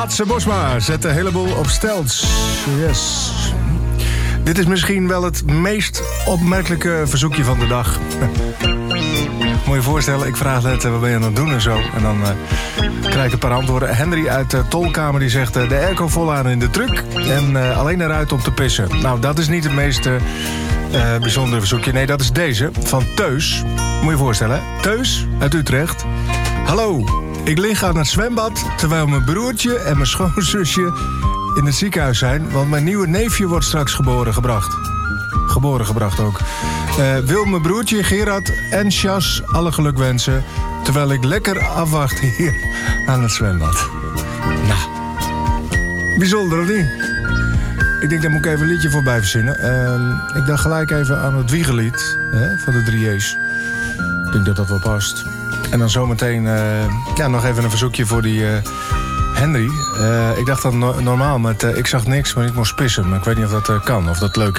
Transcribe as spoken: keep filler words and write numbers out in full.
Aadse Bosma zet een heleboel op stelts. Yes. Dit is misschien wel het meest opmerkelijke verzoekje van de dag. Moet je je voorstellen, ik vraag net, wat ben je aan het doen en zo. En dan uh, krijg ik een paar antwoorden. Henry uit de tolkamer die zegt, uh, de airco volaan in de truck. En uh, alleen eruit om te pissen. Nou, dat is niet het meest uh, uh, bijzondere verzoekje. Nee, dat is deze, van Teus. Moet je je voorstellen, hè? Teus uit Utrecht. Hallo, ik lig aan het zwembad terwijl mijn broertje en mijn schoonzusje in het ziekenhuis zijn, want mijn nieuwe neefje wordt straks geboren gebracht. Geboren gebracht ook. Uh, wil mijn broertje Gerard en Chas alle geluk wensen, terwijl ik lekker afwacht hier aan het zwembad. Nou, bijzonder of niet? Ik denk, daar moet ik even een liedje voorbij verzinnen. Uh, ik dacht gelijk even aan het Wiegelied hè, van de drie J's. Ik denk dat dat wel past. En dan zometeen uh, ja, nog even een verzoekje voor die uh, Henry. Uh, ik dacht dan no- normaal met uh, ik zag niks, maar ik moest pissen. Maar ik weet niet of dat uh, kan, of dat leuk is.